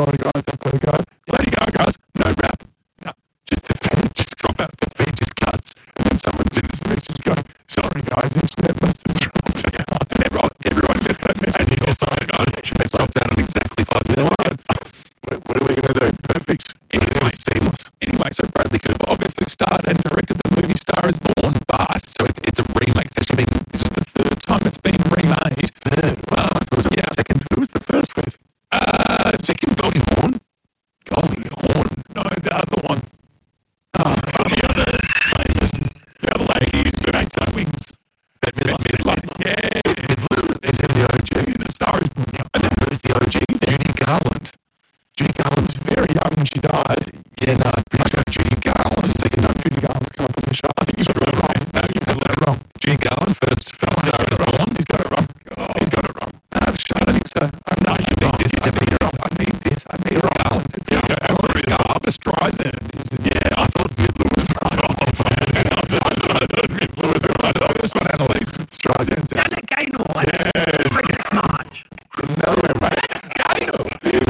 lot of guys have got to go. Lady Gaga's no rap. No, just the feed, just drop out. The feed just cuts. And then someone sends us a message going, sorry guys, internet must have dropped out. And everyone gets that message. And you just sorry guys, it dropped out in exactly 5 minutes. What are we going to do? Perfect. Anyway, seamless. Anyway, so Bradley Cooper obviously starred and directed the movie Star is Born, but so it's a remake. It's actually this was the third time it's been remade. Third? Wow. Yeah. Second. Who was the first with? Second, Goldie Hawn. Goldie Hawn. No, the other one. The other famous. The other ladies. Daytime Wings. Bette Midler. Yeah. Is him the OG? The Star is Born. Yeah. And then who's the OG? Judy Garland. Judy Garland was very young when she died. Yeah, no, I'm pretty sure Judy Garland. Second time Judy Garland's come up on the show. I think you've got it wrong. No, you've got it wrong. Judy Garland first film Star is Born. He's got it wrong. He's got it wrong. No, I don't think so. No, you need this. I need this. I need Garland. It's Barbra Streisand. Yeah, I thought Midler was right off. I thought Midler was right off. That's what Annalise Streisand said. Janet Gaynor. Yeah. March. No way, mate. Gaynor.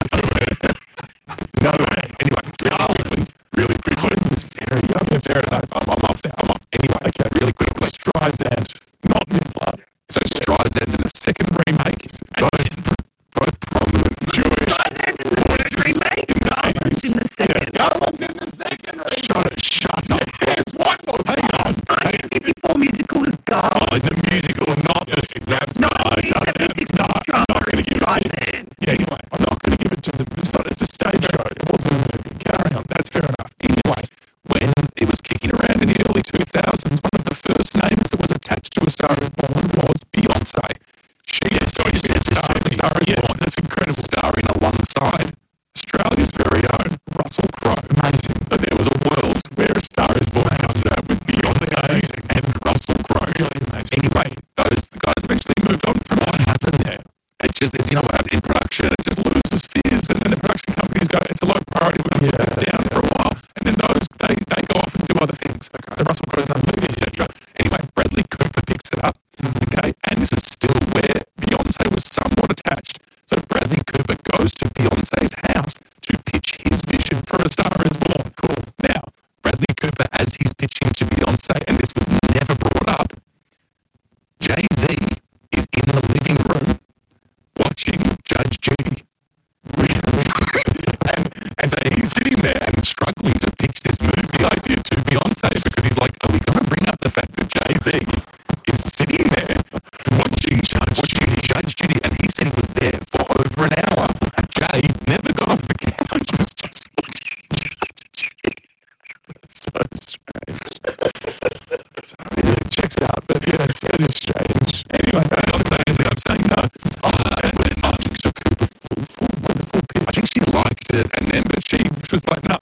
No way. Anyway, really quickly. It's very young. Yeah, fair enough. I'm off there. I'm off. Anyway, okay, really quickly. Streisand, not Midler. So Streisand's in the second remake. Both prominent Jewish. Streisand's in the first remake? Garland's in the second. Garland's in the second remake. Shut up. There's one more. Hang on. 1954 musical is Garland. Oh, the musical, not the that's no, it's not drama. It's Streisand. Yeah, anyway, I'm not going to give it to them. It's a stage show. It wasn't a movie. Carry on. That's fair enough. Anyway, when it was kicking around in the early 2000s, one of the first names that was attached to A Star is Born was Beyonce. She is Star is Born. That's incredible. Starring alongside Australia's very own Russell Crowe. Amazing. So there was a world where A Star is Born comes out with Beyonce and Russell Crowe. Really amazing. Anyway, the guys eventually moved on from what happened there. It just, in production, it just loses fizz, and then the production companies go, it's a low priority, we're going to put this down for a while, and then they go off and do other things. Okay. So Russell Crowe's done movies, etc. Anyway, Bradley Cooper picks it up, okay, and this is still where Beyonce was somewhat attached. So Bradley Cooper goes to Beyonce's house to pitch his vision for A Star is Born. Cool. Now, Bradley Cooper, as he's pitching to Beyonce, and this was never brought up, Jay-Z is in the living room watching Judge Judy. and so he's sitting there and struggling to pitch this movie idea to Beyonce because he's like, are we going to bring up the fact that Jay-Z is sitting there watching Judge Judy, and he said he was there for over an hour. Jay never got off the couch, was just watching Judge Judy. That's so strange. Sorry, it checks out, but yes, it is strange. Anyway, I'm saying no. So Cooper full pitch. I think she liked it, and then but she was like, no,